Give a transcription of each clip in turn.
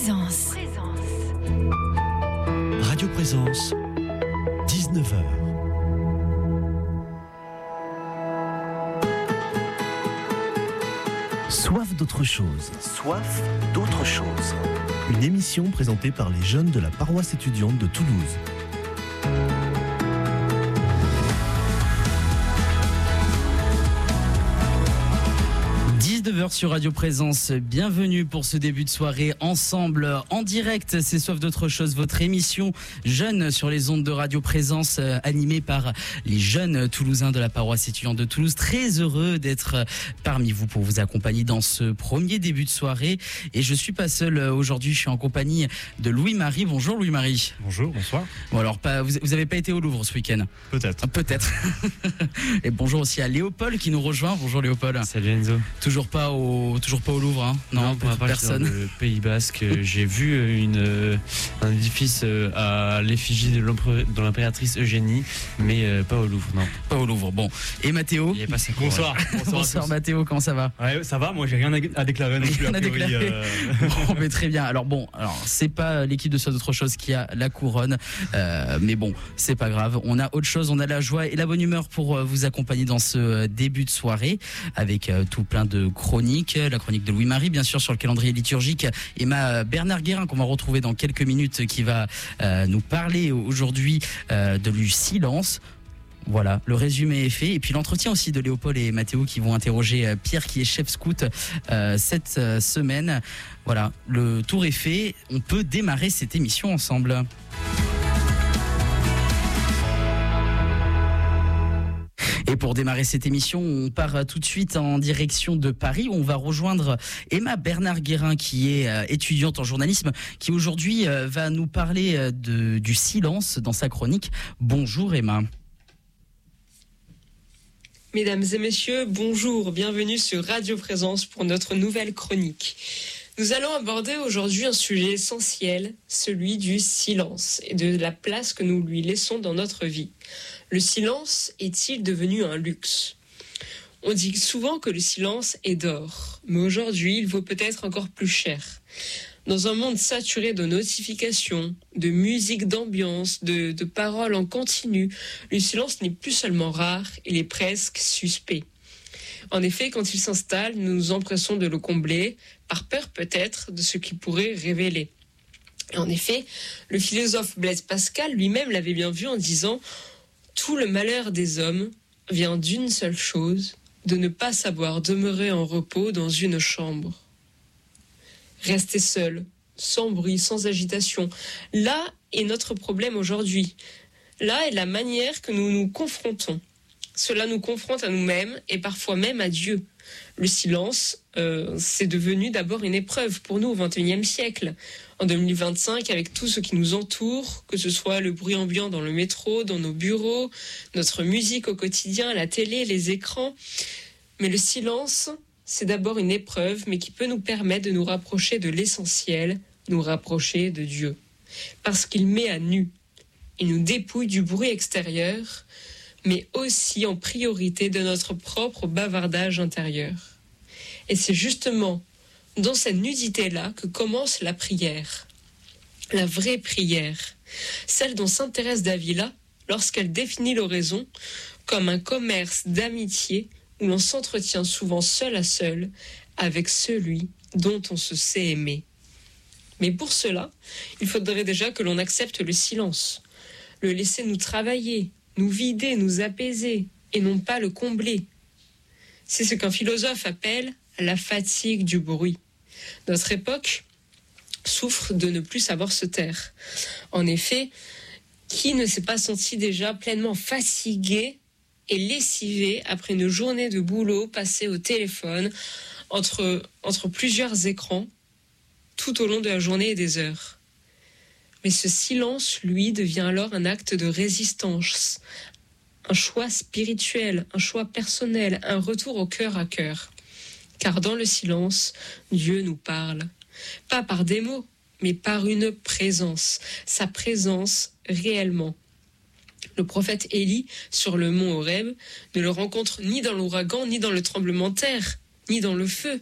Présence. Radio Présence, 19h. Soif d'autre chose. Soif d'autre chose. Une émission présentée par les jeunes de la paroisse étudiante de Toulouse. Sur Radio Présence, bienvenue pour ce début de soirée ensemble en direct. C'est Soif d'autre chose, votre émission jeune sur les ondes de Radio Présence, animée par les jeunes toulousains de la paroisse étudiante de Toulouse. Très heureux d'être parmi vous pour vous accompagner dans ce premier début de soirée. Et je suis pas seul aujourd'hui, je suis en compagnie de Louis-Marie. Bonjour Louis-Marie. Bonjour, bonsoir. Bon alors, vous avez pas été au Louvre ce week-end? Peut-être. Peut-être. Et bonjour aussi à Léopold qui nous rejoint. Bonjour Léopold. Salut Enzo. Toujours pas au Louvre, hein? Non, pour ma part, personne. Dans le Pays Basque, j'ai vu un édifice à l'effigie de l'impératrice Eugénie, mais pas au Louvre, non. Pas au Louvre. Bon. Et Mathéo. Il n'y a pas ça. Bonsoir. Bonsoir Mathéo, comment ça va? Ouais, ça va, moi j'ai rien à déclarer non plus. Rien à déclarer. Bon, mais très bien. Alors c'est pas l'équipe de Soif d'autre chose qui a la couronne, mais bon, c'est pas grave. On a autre chose, on a la joie et la bonne humeur pour vous accompagner dans ce début de soirée avec tout plein de chroniques. La chronique de Louis-Marie, bien sûr, sur le calendrier liturgique, et Bernard Guérin, qu'on va retrouver dans quelques minutes, qui va nous parler aujourd'hui du silence. Voilà, le résumé est fait. Et puis l'entretien aussi de Léopold et Mathéo qui vont interroger Pierre, qui est chef scout cette semaine. Voilà, le tour est fait. On peut démarrer cette émission ensemble. Et pour démarrer cette émission, on part tout de suite en direction de Paris où on va rejoindre Emma Bernard-Guérin qui est étudiante en journalisme, qui aujourd'hui va nous parler du silence dans sa chronique. Bonjour Emma. Mesdames et messieurs, bonjour, bienvenue sur Radio Présence pour notre nouvelle chronique. Nous allons aborder aujourd'hui un sujet essentiel, celui du silence et de la place que nous lui laissons dans notre vie. Le silence est-il devenu un luxe ? On dit souvent que le silence est d'or, mais aujourd'hui, il vaut peut-être encore plus cher. Dans un monde saturé de notifications, de musique d'ambiance, de paroles en continu, le silence n'est plus seulement rare, il est presque suspect. En effet, quand il s'installe, nous nous empressons de le combler, par peur peut-être de ce qu'il pourrait révéler. Et en effet, le philosophe Blaise Pascal lui-même l'avait bien vu en disant « Tout le malheur des hommes vient d'une seule chose, de ne pas savoir demeurer en repos dans une chambre. » Rester seul, sans bruit, sans agitation. Là est notre problème aujourd'hui. Là est la manière que nous nous confrontons. Cela nous confronte à nous-mêmes et parfois même à Dieu. Le silence, c'est devenu d'abord une épreuve pour nous au XXIe siècle. En 2025, avec tout ce qui nous entoure, que ce soit le bruit ambiant dans le métro, dans nos bureaux, notre musique au quotidien, la télé, les écrans. Mais le silence, c'est d'abord une épreuve, mais qui peut nous permettre de nous rapprocher de l'essentiel, nous rapprocher de Dieu. Parce qu'il met à nu. Il nous dépouille du bruit extérieur, mais aussi en priorité de notre propre bavardage intérieur. Et c'est justement dans cette nudité-là que commence la prière. La vraie prière. Celle dont s'intéresse Davila lorsqu'elle définit l'oraison comme un commerce d'amitié où l'on s'entretient souvent seul à seul avec celui dont on se sait aimer. Mais pour cela, il faudrait déjà que l'on accepte le silence, le laisser nous travailler, nous vider, nous apaiser, et non pas le combler. C'est ce qu'un philosophe appelle la fatigue du bruit. Notre époque souffre de ne plus savoir se taire. En effet, qui ne s'est pas senti déjà pleinement fatigué et lessivé après une journée de boulot passée au téléphone entre plusieurs écrans tout au long de la journée et des heures. Mais ce silence, lui, devient alors un acte de résistance, un choix spirituel, un choix personnel, un retour au cœur à cœur. Car dans le silence, Dieu nous parle. Pas par des mots, mais par une présence. Sa présence réellement. Le prophète Élie, sur le mont Horeb, ne le rencontre ni dans l'ouragan, ni dans le tremblement de terre, ni dans le feu,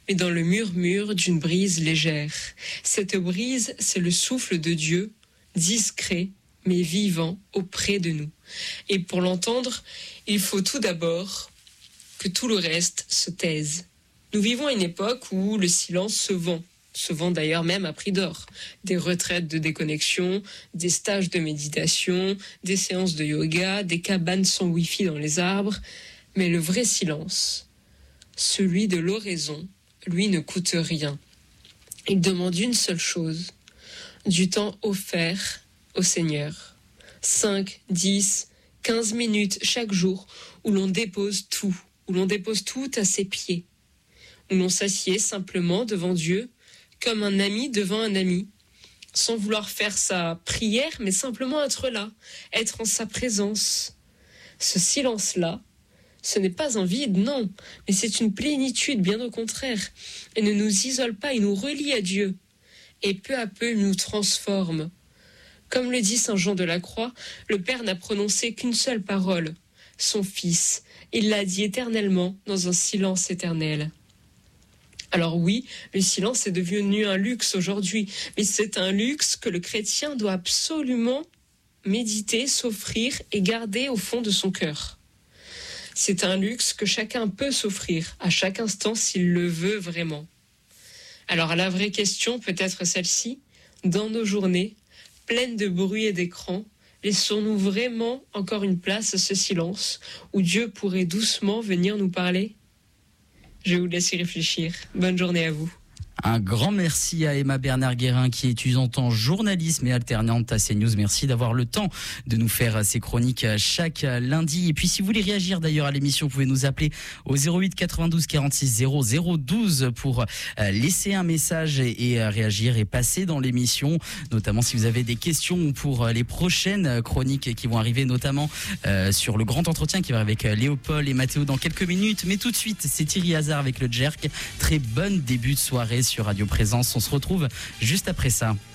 mais dans le murmure d'une brise légère. Cette brise, c'est le souffle de Dieu, discret, mais vivant auprès de nous. Et pour l'entendre, il faut tout d'abord que tout le reste se taise. Nous vivons à une époque où le silence se vend d'ailleurs même à prix d'or. Des retraites de déconnexion, des stages de méditation, des séances de yoga, des cabanes sans wifi dans les arbres. Mais le vrai silence, celui de l'oraison, lui ne coûte rien. Il demande une seule chose, du temps offert au Seigneur. 5, 10, 15 minutes chaque jour où l'on dépose tout à ses pieds, où l'on s'assied simplement devant Dieu, comme un ami devant un ami, sans vouloir faire sa prière, mais simplement être là, être en sa présence. Ce silence-là, ce n'est pas un vide, non, mais c'est une plénitude, bien au contraire. Il ne nous isole pas, il nous relie à Dieu. Et peu à peu, il nous transforme. Comme le dit saint Jean de la Croix, le Père n'a prononcé qu'une seule parole, son Fils. Il l'a dit éternellement, dans un silence éternel. Alors oui, le silence est devenu un luxe aujourd'hui, mais c'est un luxe que le chrétien doit absolument méditer, s'offrir et garder au fond de son cœur. C'est un luxe que chacun peut s'offrir à chaque instant s'il le veut vraiment. Alors la vraie question peut être celle-ci, dans nos journées, pleines de bruit et d'écran, laissons-nous vraiment encore une place à ce silence où Dieu pourrait doucement venir nous parler ? Je vous laisse y réfléchir. Bonne journée à vous. Un grand merci à Emma Bernard-Guérin qui est étudiante en journalisme et alternante à CNews. Merci d'avoir le temps de nous faire ces chroniques chaque lundi. Et puis si vous voulez réagir d'ailleurs à l'émission, vous pouvez nous appeler au 08 92 46 00 12 pour laisser un message et réagir et passer dans l'émission. Notamment si vous avez des questions pour les prochaines chroniques qui vont arriver, notamment sur le grand entretien qui va avec Léopold et Mathéo dans quelques minutes. Mais tout de suite, c'est Thierry Hazard avec le Jerk. Très bon début de soirée sur Radio Présence. On se retrouve juste après ça.